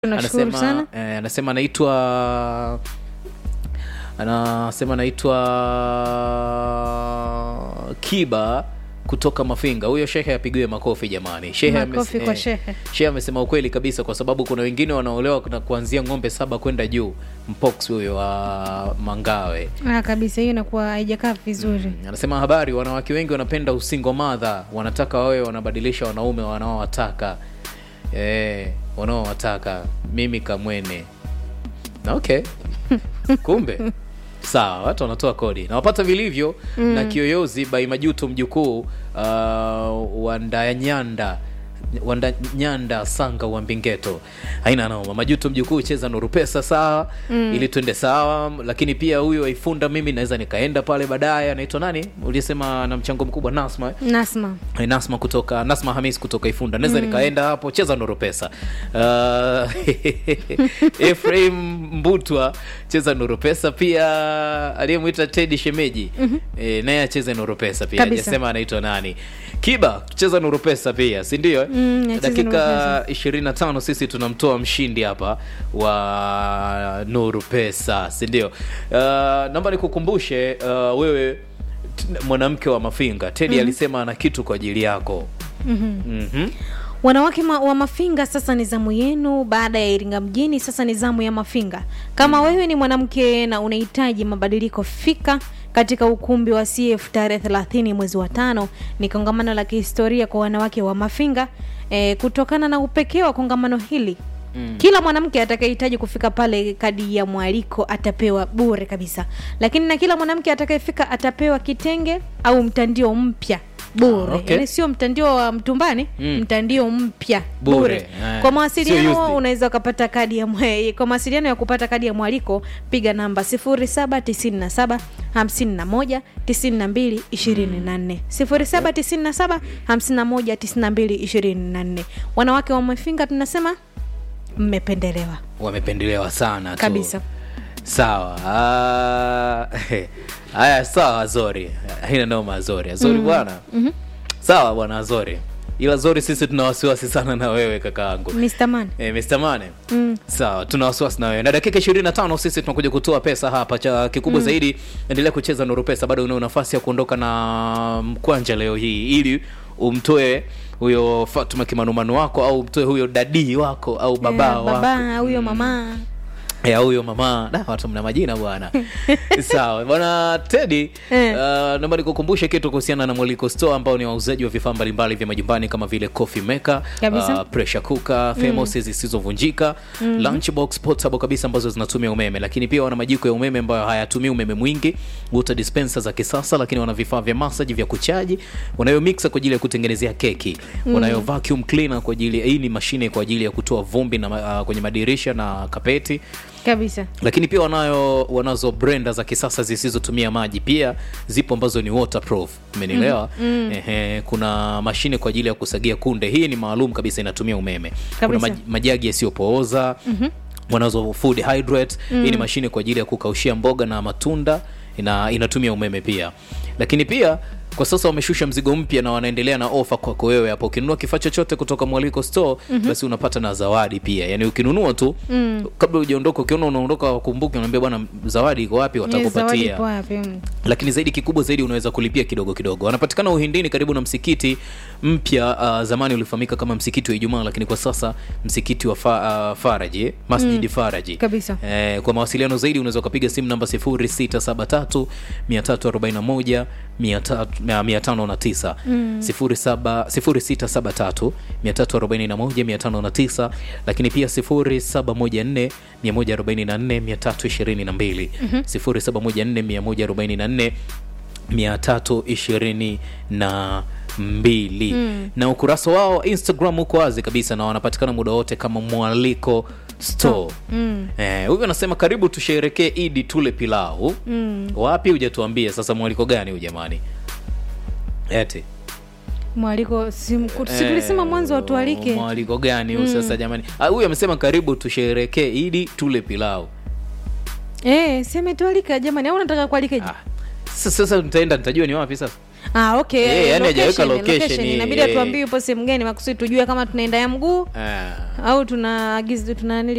Tunashukuru sana. Anasema anaitwa Kiba kutoka Mafinga. Huyo shehe apigiwe makofi jamani. Shehe amesema ukweli kabisa, kwa sababu kuna wengine wanaolewa na kuanzia ng'ombe 7 kwenda juu. Mpox huyo wa Mangawe. Kabisa, hiyo inakuwa haijakaa vizuri. Anasema habari, wanawake wengi wanapenda usingle mother, wanataka wawe wanabadilisha wanaume wanaowataka. Wanaowataka mimi kamwene. Okay. Kumbe sawa, watu wanatoa kodi na wapata vilivyo. Na Kiyoyozi by Majuto mjukuu Wandanyanda Sanga wa Mbingeto. Haina noma. Majuto mjukuu, cheza Nuru Pesa sawa, ili twende sawa. Lakini pia huyo Ifunda mimi naweza nikaenda pale baadaye. Anaitwa nani? Ulisema na mchango mkubwa Nasma kutoka Nasma Hamis kutoka Ifunda. Naweza nikaenda hapo, cheza Nuru Pesa. Ephraim Mbutwa, cheza Nuru Pesa pia. Aliyemuita Teddy Shemeji naye acheze Nuru Pesa pia. Hajasema anaitwa nani. Kiba, cheza Nuru Pesa pia, si ndio? Dakika 25 sisi tunamtoa mshindi hapa wa Nuru Pesa, si ndio? Naomba nikukumbushe wewe mwanamke wa Mafinga, Teddy alisema ana kitu kwa ajili yako. Wanawake wa Mafinga, sasa ni zamu yenu. Baada ya Iringa mjini, sasa ni zamu ya Mafinga. Kama wewe ni mwanamke na unahitaji mabadiliko, fika katika ukumbi wa CF tarehe 30 mwezi wa 5. Ni kongamano la kihistoria kwa wanawake wa Mafinga. Kutokana na upekee wa kongamano hili, kila mwanamke atakayehitaji kufika pale, kadi ya mwaliko atapewa bure kabisa. Lakini na kila mwanamke atakayefika atapewa kitenge au mtandio mpya bure. Okay. Yani sio mtandio wa mtumbani, mtandio mpya bure. Kwa mawasiliano unaweza kupata kadi ya kwa mawasiliano ya kupata kadi ya mwaliko, piga namba 0797 51 92 24 0797 51 92 24. Wanawake wa Mafinga tunasema mmependelewa. Wamependelewa sana tu. Kabisa. Sawa. Haya, sawa Azori. Haina noma Azori. Azori bwana. Sawa bwana Azori. Ila Azori, sisi tuna wasiwasi sana na wewe kakaangu. Mr. Man. Mr. Man. Sawa, tuna wasiwasi na wewe. Na dakika 25 sisi tunakuja kutoa pesa hapa. Cha kikubwa zaidi, endelea kucheza Nuru Pesa, bado una nafasi ya kuondoka na mkwanja leo hii, ili umtoe huyo Fatuma Kimanumanu wako, au umtoe huyo dadi wako, au baba huyo mama. Huyo mama, watu mna majina bwana. Sawa bwana Teddy, naomba nikukumbushe kitu kuhusiana na Mwaliko Store, ambao ni wauzaji wa vifaa mbalimbali vya majumbani kama vile coffee maker, pressure cooker, thermos zisizovunjika, lunchbox portable kabisa ambazo zinatumia umeme. Lakini pia wana majiko ya umeme ambayo hayatumii umeme mwingi, water dispenser za kisasa. Lakini wana vifaa vya massage vya kuchaji, wanayo mixer kwa ajili ya kutengenezea keki, wanayo vacuum cleaner kwa ajili, hii ni mashine kwa ajili ya kutoa vumbi na kwenye madirisha na kapeti kabisa. Lakini pia wanazo blender za kisasa zisizotumia maji, pia zipo ambazo ni waterproof. Umenielewa? Kuna mashine kwa ajili ya kusagia kunde, hii ni maalum kabisa, inatumia umeme. Kuna majagi yasiyopooza. Wanazo food hydrate, hii ni mashine kwa ajili ya kukaushia mboga na matunda, inatumia umeme pia. Lakini pia kwa sasa wameshusha mzigo mpya na wanaendelea na ofa kwako wewe hapo. Ukinunua kifaa chochote kutoka Mwaliko Store, basi unapata na zawadi pia. Yani ukinunua tu, kabla hujaondoka, ukiona unaondoka, wakumbuke, unaambia bwana zawadi iko wapi, watakupatia. Lakini zaidi, kikubwa zaidi, unaweza kulipia kidogo kidogo. Wanapatikana Uhindini karibu na msikiti mpya. Zamani ulifahamika kama msikiti wa Ijumaa, lakini kwa sasa msikiti wa Faraji, Masjid Faraji. Kabisa. Kwa mawasiliano zaidi unaweza kupiga simu namba 0673 341 509 0673 341 509. Lakini pia 0714 144 322 0714 144 322. Na ukurasa wao Instagram uko wazi kabisa, na wanapatikana muda wote kama Mwaliko Store. Huyu anasema karibu tusherekee Idi tule pilau. Wapi hujatuambia sasa, mwaliko gani huyu jamani? Eti mwaliko sikulisema mwanzo watualike. Mwaliko gani huyu sasa jamani? Huyu amesema karibu tusherekee Idi tule pilau. Sema tualika jamani, au unataka kualikeje? Sasa nitajua ni wapi sasa. Okay. Yani hajaweka location. Inabidi atuambie yupo sehemu gani makusudi tujue kama tunaenda ya mguu au tunaagiza tunanili